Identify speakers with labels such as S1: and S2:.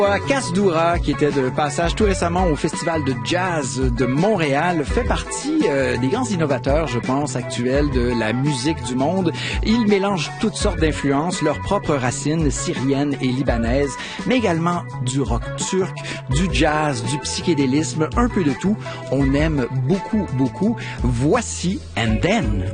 S1: Cass Doura, qui était de passage tout récemment au Festival de jazz de Montréal, fait partie des grands innovateurs, je pense, actuels de la musique du monde. Ils mélangent toutes sortes d'influences, leurs propres racines syriennes et libanaises, mais également du rock turc, du jazz, du psychédélisme, un peu de tout. On aime beaucoup, beaucoup. Voici And Then.